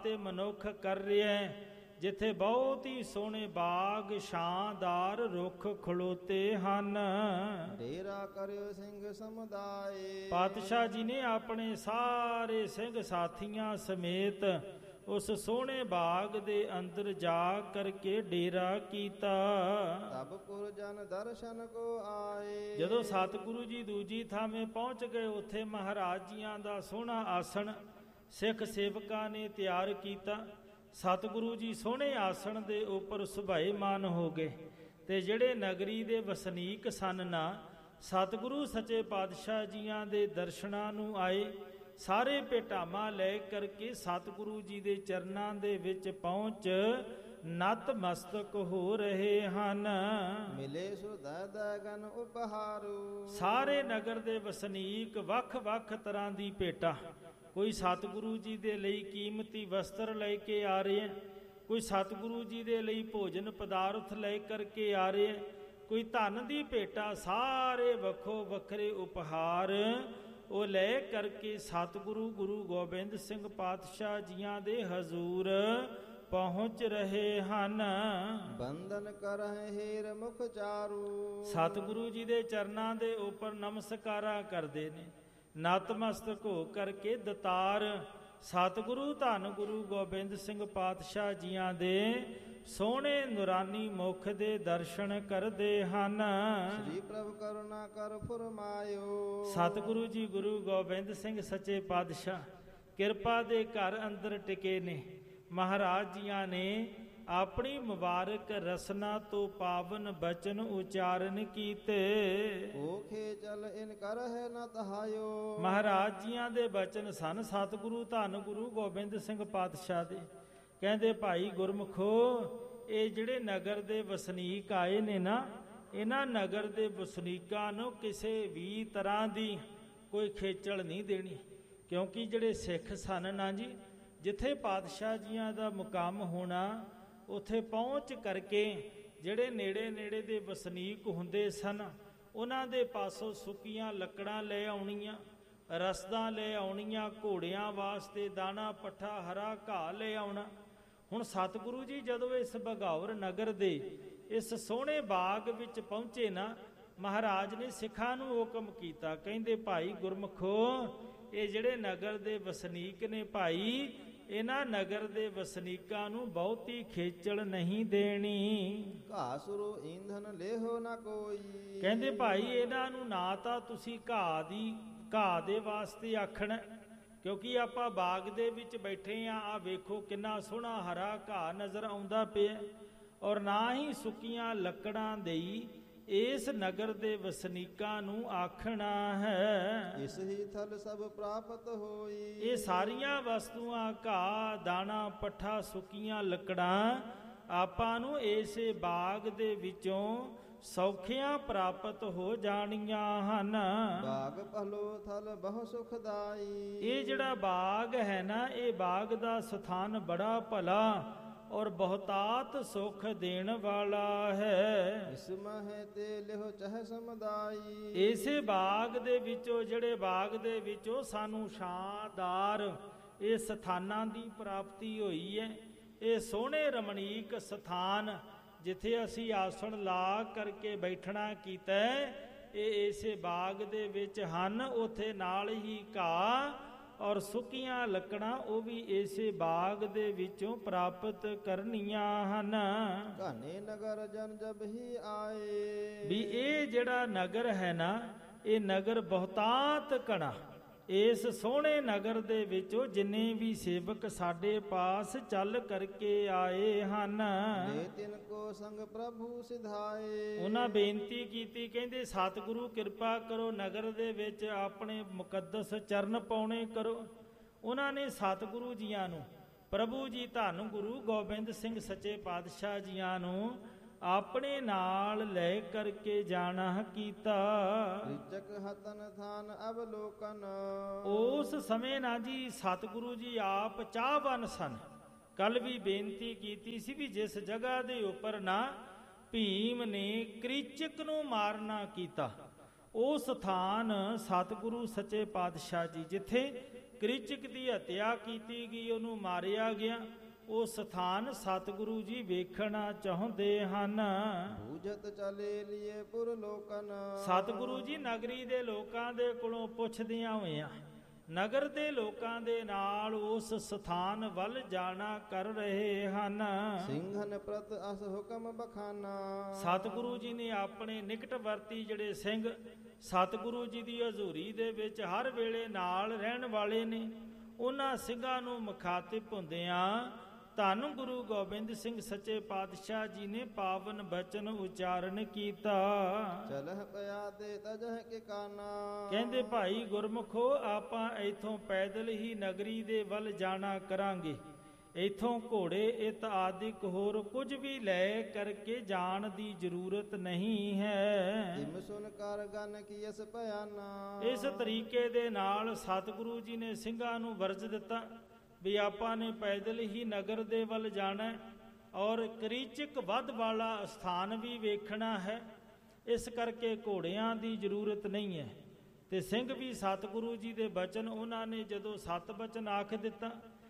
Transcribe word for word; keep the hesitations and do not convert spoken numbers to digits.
ਤੇ ਮਨੁੱਖ ਕਰ ਰਿਹਾ, ਜਿੱਥੇ ਬਹੁਤ ਹੀ ਸੋਹਣੇ ਬਾਗ ਛਾਂਦਾਰ ਰੁੱਖ ਖਲੋਤੇ ਹਨ। ਡੇਰਾ ਕਰਿਓ ਸਿੰਘ ਸਮੁਦਾਏ। ਪਾਤਸ਼ਾਹ ਜੀ ਨੇ ਆਪਣੇ ਸਾਰੇ ਸਿੰਘ ਸਾਥੀਆਂ ਸਮੇਤ ਉਸ ਸੋਹਣੇ ਬਾਗ ਦੇ ਅੰਦਰ ਜਾ ਕਰਕੇ ਡੇਰਾ ਕੀਤਾ। ਤਬ ਪੁਰ ਜਨ ਦਰਸ਼ਨ ਕੋ ਆਏ। ਜਦੋਂ ਸਤਿਗੁਰੂ ਜੀ ਦੂਜੀ ਥਾਵੇਂ ਪਹੁੰਚ ਗਏ, ਉੱਥੇ ਮਹਾਰਾਜ ਜੀਆਂ ਦਾ ਸੋਹਣਾ ਆਸਣ ਸਿੱਖ ਸੇਵਕਾਂ ਨੇ ਤਿਆਰ ਕੀਤਾ। ਸਤਿਗੁਰੂ ਜੀ ਸੋਹਣੇ ਆਸਣ ਦੇ ਉੱਪਰ ਸੁਭਾਏਮਾਨ ਹੋ ਗਏ, ਤੇ ਜਿਹੜੇ ਨਗਰੀ ਦੇ ਵਸਨੀਕ ਸਨ ਨਾ, ਸਤਿਗੁਰੂ ਸੱਚੇ ਪਾਤਸ਼ਾਹ ਜੀਆਂ ਦੇ ਦਰਸ਼ਨਾਂ ਨੂੰ ਆਏ। ਸਾਰੇ ਭੇਟਾਵਾਂ ਲੈ ਕਰਕੇ ਸਤਿਗੁਰੂ ਜੀ ਦੇ ਚਰਨਾਂ ਦੇ ਵਿੱਚ ਪਹੁੰਚ ਨਤਮਸਤਕ ਹੋ ਰਹੇ ਹਨ। ਮਿਲੇ ਸੁਧਾ ਦਗਨ ਉਪਹਾਰੂ। ਸਾਰੇ ਨਗਰ ਦੇ ਵਸਨੀਕ ਵੱਖ-ਵੱਖ ਤਰ੍ਹਾਂ ਦੀ ਭੇਟਾ, ਕੋਈ ਸਤਿਗੁਰੂ ਜੀ ਦੇ ਲਈ ਕੀਮਤੀ ਵਸਤਰ ਲੈ ਕੇ ਆ ਰਹੇ, ਕੋਈ ਸਤਿਗੁਰੂ ਜੀ ਦੇ ਲਈ ਭੋਜਨ ਪਦਾਰਥ ਲੈ ਕਰਕੇ ਆ ਰਹੇ, ਕੋਈ ਧਨ ਦੀ ਭੇਟਾ, ਸਾਰੇ ਵੱਖੋ ਵੱਖਰੇ ਉਪਹਾਰ ਉਹ ਲੈ ਕਰਕੇ ਸਤਿਗੁਰੂ ਗੁਰੂ ਗੋਬਿੰਦ ਸਿੰਘ ਪਾਤਸ਼ਾਹ ਜੀਆਂ ਦੇ ਹਜ਼ੂਰ ਪਹੁੰਚ ਰਹੇ ਹਨ। ਬੰਦਨ ਕਰਹਿ ਹੀਰ ਮੁਖ ਚਾਰੂ। ਸਤਿਗੁਰੂ ਜੀ ਦੇ ਚਰਨਾਂ ਦੇ ਉੱਪਰ ਨਮਸਕਾਰਾਂ ਕਰਦੇ ਨੇ, ਨਤਮਸਤਕ ਹੋ ਕਰਕੇ ਦਤਾਰ ਸਤਿਗੁਰੂ ਧੰਨ ਗੁਰੂ ਗੋਬਿੰਦ ਸਿੰਘ ਪਾਤਸ਼ਾਹ ਜੀਆਂ ਦੇ ਸੋਹਣੇ ਨੂਰਾਨੀ ਮੁਖ ਦੇ ਦਰਸ਼ਨ ਕਰਦੇ ਹਨ। ਸ੍ਰੀ ਪ੍ਰਭ ਕਰੁਣਾ ਕਰ ਫਰਮਾਇਓ। ਸਤਿਗੁਰੂ ਜੀ ਗੁਰੂ ਗੋਬਿੰਦ ਸਿੰਘ ਸੱਚੇ ਪਾਤਸ਼ਾਹ ਕਿਰਪਾ ਦੇ ਘਰ ਅੰਦਰ ਟਿਕੇ ਨੇ। ਮਹਾਰਾਜ ਜੀਆਂ ਨੇ ਆਪਣੀ ਮੁਬਾਰਕ ਰਸਨਾ ਤੋਂ ਪਾਵਨ ਬਚਨ ਉਚਾਰਨ ਕੀਤੇ। ਓਖੇ ਚਲ ਇਨ ਕਰਹਿ ਨ ਤਹਾਇਓ। ਮਹਾਰਾਜ ਜੀਆਂ ਦੇ ਬਚਨ ਸਨ ਸਤਿਗੁਰੂ ਧੰਨ ਗੁਰੂ ਗੋਬਿੰਦ ਸਿੰਘ ਪਾਤਸ਼ਾਹ ਦੇ। ਕਹਿੰਦੇ ਭਾਈ ਗੁਰਮੁਖੋ, ਇਹ ਜਿਹੜੇ ਨਗਰ ਦੇ ਵਸਨੀਕ ਆਏ ਨੇ ਨਾ, ਇਹਨਾਂ ਨਗਰ ਦੇ ਵਸਨੀਕਾਂ ਨੂੰ ਕਿਸੇ ਵੀ ਤਰ੍ਹਾਂ ਦੀ ਕੋਈ ਖੇਚਲ ਨਹੀਂ ਦੇਣੀ, ਕਿਉਂਕਿ ਜਿਹੜੇ ਸਿੱਖ ਸਨ ਨਾ ਜੀ, ਜਿੱਥੇ ਪਾਤਸ਼ਾਹ ਜੀਆਂ ਦਾ ਮੁਕਾਮ ਹੋਣਾ, ਉੱਥੇ ਪਹੁੰਚ ਕਰਕੇ ਜਿਹੜੇ ਨੇੜੇ ਨੇੜੇ ਦੇ ਵਸਨੀਕ ਹੁੰਦੇ ਸਨ, ਉਹਨਾਂ ਦੇ ਪਾਸੋਂ ਸੁੱਕੀਆਂ ਲੱਕੜਾਂ ਲੈ ਆਉਣੀਆਂ, ਰਸਦਾਂ ਲੈ ਆਉਣੀਆਂ, ਘੋੜਿਆਂ ਵਾਸਤੇ ਦਾਣਾ ਪੱਠਾ ਹਰਾ ਘਾਹ ਲੈ ਆਉਣਾ। ਹੁਣ ਸਤਿਗੁਰੂ ਜੀ ਜਦੋਂ ਇਸ ਬਘਾਉਰ ਨਗਰ ਦੇ ਇਸ ਸੋਹਣੇ ਬਾਗ ਵਿੱਚ ਪਹੁੰਚੇ ਨਾ, ਮਹਾਰਾਜ ਨੇ ਸਿੱਖਾਂ ਨੂੰ ਹੁਕਮ ਕੀਤਾ, ਕਹਿੰਦੇ ਭਾਈ ਗੁਰਮੁਖੋ, ਇਹ ਜਿਹੜੇ ਨਗਰ ਦੇ ਵਸਨੀਕ ਨੇ ਭਾਈ, ਇਹਨਾਂ ਨਗਰ ਦੇ ਵਸਨੀਕਾਂ ਨੂੰ ਬਹੁਤੀ ਖੇਚਲ ਨਹੀਂ ਦੇਣੀ। ਘਾਸੁਰੂ ਈਂਧਨ ਲੇਹੋ ਨਾ ਕੋਈ। ਕਹਿੰਦੇ ਭਾਈ ਇਹਨਾਂ ਨੂੰ ਨਾ ਤਾਂ ਤੁਸੀਂ ਘਾਹ ਦੀ ਘਾਹ ਦੇ ਵਾਸਤੇ ਆਖਣਾ, ਕਿਉਂਕਿ ਆਪਾਂ ਬਾਗ ਦੇ ਵਿੱਚ ਬੈਠੇ ਆ, ਆ ਵੇਖੋ ਕਿੰਨਾ ਸੋਹਣਾ ਹਰਾ ਘਾਹ ਨਜ਼ਰ ਆਉਂਦਾ ਪਿਆ, ਔਰ ਨਾ ਹੀ ਸੁੱਕੀਆਂ ਲੱਕੜਾਂ ਦੇਈ ਇਸ ਨਗਰ ਦੇ ਵਸਨੀਕਾਂ ਨੂੰ ਆਖਣਾ ਹੈ। ਇਸ ਹੀ ਥਲ ਸਭ ਪ੍ਰਾਪਤ ਹੋਈ। ਇਹ ਸਾਰੀਆਂ ਵਸਤੂਆਂ ਘਾਹ ਦਾਣਾ ਪੱਠਾ ਸੁੱਕੀਆਂ ਲੱਕੜਾਂ ਆਪਾਂ ਨੂੰ ਇਸੇ ਬਾਗ ਦੇ ਵਿੱਚੋਂ ਸੌਖਿਆਂ ਪ੍ਰਾਪਤ ਹੋ ਜਾਣੀਆਂ ਹਨ। ਬਾਗ ਭਲੋ ਥਲ ਬਹੁ ਸੁਖਦਾਈ। ਇਹ ਜਿਹੜਾ ਬਾਗ ਹੈ ਨਾ, ਇਹ ਬਾਗ ਦਾ ਸਥਾਨ ਬੜਾ ਭਲਾ ਔਰ ਬਹੁਤਾਤ ਸੁਖ ਦੇਣ ਵਾਲਾ ਹੈ। ਇਸ ਮਹਿ ਤੇ ਲਿਹੋ ਚਹ ਸਮਦਾਈ। ਇਸੇ ਬਾਗ ਦੇ ਵਿੱਚੋਂ, ਜਿਹੜੇ ਬਾਗ ਦੇ ਵਿੱਚੋਂ ਸਾਨੂੰ ਸ਼ਾਨਦਾਰ ਇਹ ਸਥਾਨਾਂ ਦੀ ਪ੍ਰਾਪਤੀ ਹੋਈ ਹੈ। ਇਹ ਸੋਹਣੇ ਰਮਣੀਕ ਸਥਾਨ ਜਿੱਥੇ ਅਸੀਂ ਆਸਣ ਲਾ ਕਰਕੇ ਬੈਠਣਾ ਕੀਤਾ, ਇਹ ਇਸੇ ਬਾਗ ਦੇ ਵਿੱਚ ਹਨ। ਉੱਥੇ ਨਾਲ ਹੀ ਘਾਹ ਔਰ ਸੁੱਕੀਆਂ ਲੱਕੜਾਂ ਉਹ ਵੀ ਇਸੇ ਬਾਗ ਦੇ ਵਿੱਚੋਂ ਪ੍ਰਾਪਤ ਕਰਨੀਆਂ ਹਨ। ਘਾਨੇ ਨਗਰ ਜਨ ਜਬ ਹੀ ਆਏ। ਵੀ ਇਹ ਜਿਹੜਾ ਨਗਰ ਹੈ ਨਾ, ਇਹ ਨਗਰ ਬਹੁਤਾਤ ਘਣਾ, ਇਸ ਸੋਹਣੇ ਨਗਰ ਦੇ ਵਿੱਚੋਂ ਜਿੰਨੇ ਵੀ ਸੇਵਕ ਸਾਡੇ ਪਾਸ ਚੱਲ ਕਰਕੇ ਆਏ ਹਨ, ਨੇ ਤਿਨ ਕੋ ਸੰਗ ਪ੍ਰਭੂ ਸਿਧਾਏ। ਉਹਨਾਂ ਬੇਨਤੀ ਕੀਤੀ, ਕਹਿੰਦੇ ਸਤਿਗੁਰੂ ਕਿਰਪਾ ਕਰੋ, ਨਗਰ ਦੇ ਵਿੱਚ ਆਪਣੇ ਮੁਕੱਦਸ ਚਰਨ ਪਾਉਣੇ ਕਰੋ। ਉਹਨਾਂ ਨੇ ਸਤਿਗੁਰੂ ਜੀਆਂ ਨੂੰ, ਪ੍ਰਭੂ ਜੀ ਧੰਨ ਗੁਰੂ ਗੋਬਿੰਦ ਸਿੰਘ ਸੱਚੇ ਪਾਤਸ਼ਾਹ ਜੀਆਂ ਨੂੰ ਆਪਣੇ ਨਾਲ ਲੈ ਕਰਕੇ ਜਾਣਾ ਕੀਤਾ। ਰਿਚਕ ਹਤਨ ਥਾਨ ਅਵਲੋਕਨ। ਉਸ ਸਮੇਂ ਨਾ ਜੀ ਸਤਿਗੁਰੂ ਜੀ ਆਪ ਚਾਹਵਾਨ ਸਨ। ਕੱਲ ਵੀ ਬੇਨਤੀ ਕੀਤੀ ਸੀ ਵੀ ਜਿਸ ਜਗ੍ਹਾ ਦੇ ਉੱਪਰ ਨਾ ਭੀਮ ਨੇ ਕ੍ਰਿਚਕ ਨੂੰ ਮਾਰਨਾ ਕੀਤਾ, ਉਹ ਸਥਾਨ ਸਤਿਗੁਰੂ ਸੱਚੇ ਪਾਤਸ਼ਾਹ ਜੀ, ਜਿੱਥੇ ਕ੍ਰਿਚਕ ਦੀ ਹੱਤਿਆ ਕੀਤੀ ਗਈ, ਉਹਨੂੰ ਮਾਰਿਆ ਗਿਆ। ਉਹ ਸਥਾਨ ਸਤਿਗੁਰੂ ਜੀ ਵੇਖਣਾ ਚਾਹੁੰਦੇ ਹਨ। ਬੂਝਤ ਚਲੇ ਲੀਏ ਪੁਰ ਲੋਕਨ, ਸਤਿਗੁਰੂ ਜੀ ਨਗਰੀ ਦੇ ਲੋਕਾਂ ਦੇ ਕੋਲੋਂ ਪੁੱਛਦਿਆਂ ਹੋਇਆਂ ਨਗਰ ਦੇ ਲੋਕਾਂ ਦੇ ਨਾਲ ਉਸ ਸਥਾਨ ਵੱਲ ਜਾਣਾ ਕਰ ਰਹੇ ਹਨ। ਸਿੰਘਨ ਪ੍ਰਤ ਅਸ ਹੁਕਮ ਬਖਾਨਾ, ਸਤਿਗੁਰੂ ਜੀ ਨੇ ਆਪਣੇ ਨਿਕਟਵਰਤੀ ਜਿਹੜੇ ਸਿੰਘ ਸਤਿਗੁਰੂ ਜੀ ਦੀ ਹਜ਼ੂਰੀ ਦੇ ਵਿੱਚ ਹਰ ਵੇਲੇ ਨਾਲ ਰਹਿਣ ਵਾਲੇ ਨੇ, ਉਹਨਾਂ ਸਿੰਘਾਂ ਨੂੰ ਮੁਖਾਤਿਬ ਹੁੰਦਿਆਂ ਧੰਨ ਗੁਰੂ ਗੋਬਿੰਦ ਸਿੰਘ ਸੱਚੇ ਪਾਤਸ਼ਾਹ ਜੀ ਨੇ ਪਾਵਨ ਬਚਨ ਉਚਾਰਨ ਕੀਤਾ। ਚਲਹ ਪਿਆ ਦੇ ਤਜਹ ਕੇ ਕਾਨਾ, ਕਹਿੰਦੇ ਭਾਈ ਗੁਰਮੁਖੋ ਆਪਾਂ ਇੱਥੋਂ ਪੈਦਲ ਹੀ ਨਗਰੀ ਦੇ ਵੱਲ ਜਾਣਾ ਕਰਾਂਗੇ। ਇੱਥੋਂ ਘੋੜੇ ਇਤ ਆਦਿਕ ਹੋਰ ਕੁਝ ਵੀ ਲੈ ਕਰਕੇ ਜਾਣ ਦੀ ਜ਼ਰੂਰਤ ਨਹੀਂ ਹੈ। ਜਿਮ ਸੁਨ ਕਰ ਗਨ ਕੀਸ ਭਿਆਨਾ, ਇਸ ਤਰੀਕੇ ਦੇ ਨਾਲ ਸਤਿਗੁਰੂ ਜੀ ਨੇ ਸਿੰਘਾਂ ਨੂੰ ਵਰਜ ਦਿੱਤਾ ਵੀ ਆਪਾਂ ਨੇ ਪੈਦਲ ਹੀ ਨਗਰ ਦੇ ਵੱਲ ਜਾਣਾ ਔਰ ਕ੍ਰਿਚਕ ਵੱਧ ਵਾਲਾ ਸਥਾਨ ਵੀ ਵੇਖਣਾ ਹੈ। ਇਸ ਕਰਕੇ ਘੋੜਿਆਂ ਦੀ ਜ਼ਰੂਰਤ ਨਹੀਂ ਹੈ। ਤੇ ਸਿੰਘ ਵੀ ਸਤਿਗੁਰੂ ਜੀ ਦੇ ਬਚਨ, ਉਹਨਾਂ ਨੇ ਜਦੋਂ ਸਤ ਬਚਨ ਆਖ ਦਿੱਤਾ